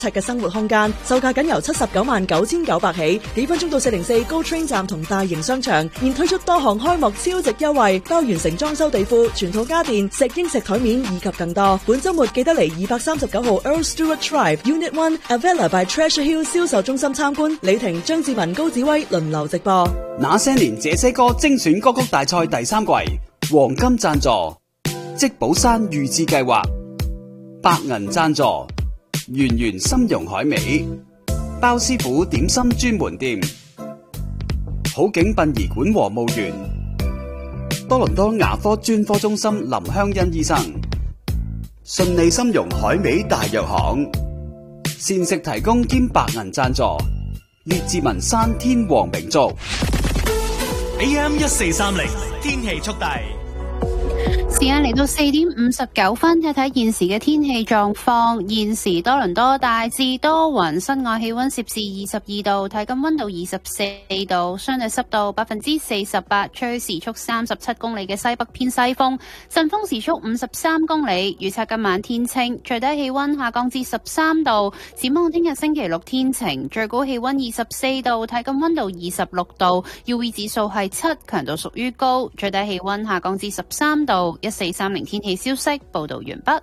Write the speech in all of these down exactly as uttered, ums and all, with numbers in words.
尺嘅生活空間，售價僅由七十九萬九千九百起，幾分鐘到四零四 GO Train 站同大型商場，現推出多項開幕超值優惠，包完成裝修地庫、全套家電、石英石台面以及更多。本週末記得嚟二百三十九號 Earl Stewart Drive Unit One Avella by Treasure Hill 銷售中心參觀。李婷、張志文、高子威輪流直播。 那些年這些歌精選歌曲大賽第三季，黃金贊助積寶山預置計劃，白銀贊助圓圓參茸海味，包師傅點心專門店，好景殯儀館和墓園，多倫多牙科專科中心林香欣醫生，順利參茸海味大藥行，膳食提供兼白銀贊助，列治文山天皇名族 A M 一四三零天氣速遞。 時間嚟到四點五十九分，睇睇現時嘅天氣狀況。現時多倫多大致多雲，室外氣溫攝氏二十二度，體感溫度二十四度，相對濕度百分之四十八，吹時速三十七公里嘅西北偏西風，陣風時速五十三公里。預測今晚天清，最低氣溫下降至十三度。展望聽日星期六天晴，最高氣溫二十四度，體感溫度二十六度 ，U V 指數係七，強度屬於高。最低氣溫下降至十三度。一四三零天氣消息報道完畢。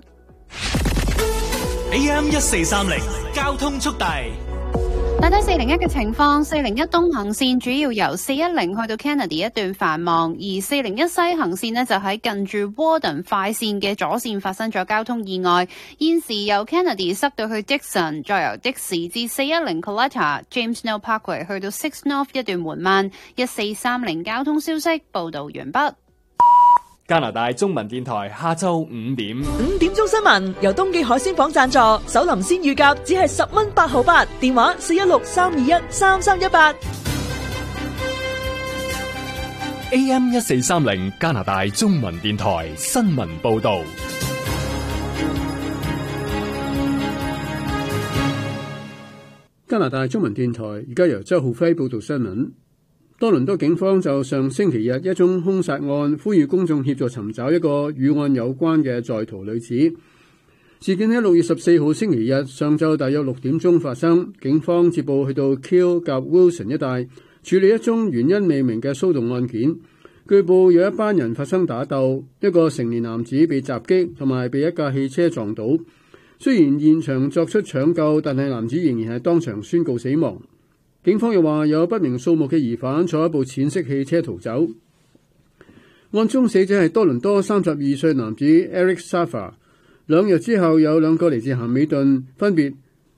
A M 一四三零交通速遞。 睇睇四零一嘅情況，四零一東行線主要由四一零去到 Kennedy 一段繁忙，而四零一西行線呢就喺近住 Warden 快線嘅左線發生咗交通意外，現時由 Kennedy 塞到去 Dixon， 再由的士至四一零 Coletta James Snow Parkway 去到 Six North 一段緩慢。一四三零交通消息報道完畢。 加拿大中文電台下晝五點， 五點鐘新聞由東記海鮮舫贊助，首林鮮乳鴿只係十蚊八毫八，電話四一六三二一三三一八。 A M 一四三零加拿大中文電台新聞報道。 加拿大中文電台而家由周浩輝報道新聞。多倫多警方就上星期日一宗兇殺案，呼籲公眾協助尋找一個與案有關嘅在逃女子。事件喺六月十四號星期日上晝大約六點鐘發生，警方接報去到 Keele 及 Wilson 一帶處理一宗原因未明嘅騷動案件。據報有一班人發生打鬥，一個成年男子被襲擊同埋被一架汽車撞倒。雖然現場作出搶救，但係男子仍然係當場宣告死亡。警方又話有不明數目嘅疑犯坐一部淺色汽車逃走。案中死者係多倫多三十二歲男子 Eric Safa。兩日之後有兩個嚟自咸美頓，分別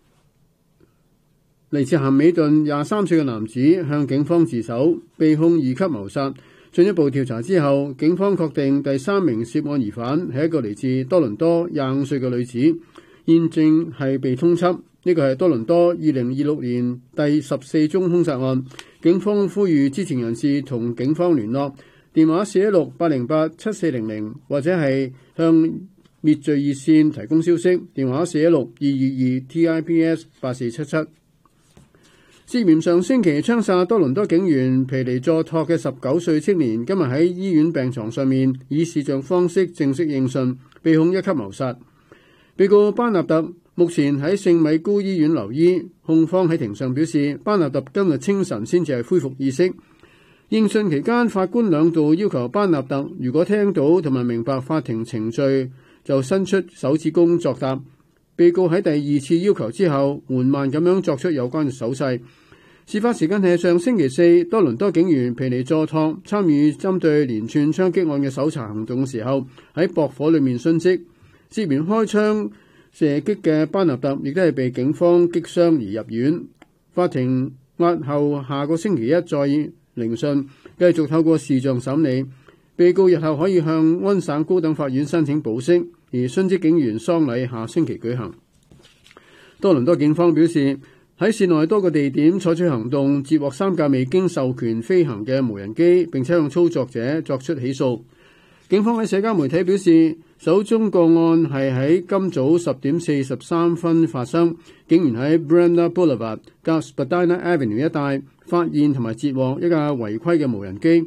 嚟自咸美頓廿三歲嘅男子向警方自首，被控二級謀殺。進一步調查之後，警方確定第三名涉案疑犯係一個嚟自多倫多廿五歲嘅女子，現正係被通緝。呢個係多倫多二零二六年第十四宗兇殺案，警方呼籲知情人士同警方聯絡，電話四一六八零八七四零零，或者係向滅罪熱線提供消息，電話四一六二二二 T I P S 八四七七。涉嫌上星期槍殺多倫多警員皮尼佐托嘅十九歲青年，今日喺醫院病床上面以視像方式正式應訊，被控一級謀殺。被告班納特目前喺聖米高醫院留醫，控方喺庭上表示，班納特今日清晨先至係恢復意識。應訊期間，法官兩度要求班納特如果聽到同埋明白法庭程序，就伸出手指公作答。被告喺第二次要求之後，緩慢咁樣作出有關嘅手勢。事發時間係上星期四，多倫多警員皮尼佐托參與針對連串槍擊案嘅搜查行動嘅時候，喺駁火裏面殉職。涉嫌開槍射擊嘅班納特亦都係被警方擊傷而入院。法庭押後下個星期一再聆訊，繼續透過視像審理。被告日後可以向溫省高等法院申請保釋，而殉職警員喪禮下星期舉行。多倫多警方表示，喺市內多個地點採取行動，截獲三架未經授權飛行嘅無人機，並且向操作者作出起訴。警方喺社交媒體表示，首宗個案係喺今早十點四十三分發生，警員喺 Brenda Boulevard 及 Spadina Avenue 一帶發現同埋截獲一架違規嘅無人機，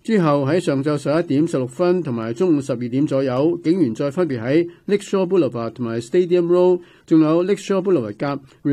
之後喺上晝十一點十六分同埋中午十二點左右，警員再分別喺 Lakeshore Boulevard 同埋 Stadium Road，仲有 Lakeshore Boulevard 夾